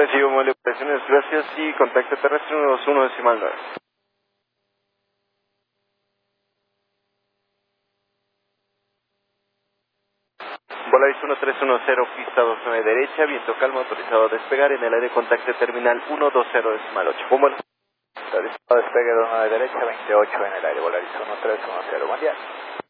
Recibo operaciones, gracias, y contacto terrestre 121 decimal 9. Volaris 1310, pista 29 derecha, viento calmo, autorizado a despegar en el aire, contacto terminal 120 decimal 8. ¿Cómo lo? Autorizado despegue 29 derecha, 28 en el aire, Volaris 1310, buen día.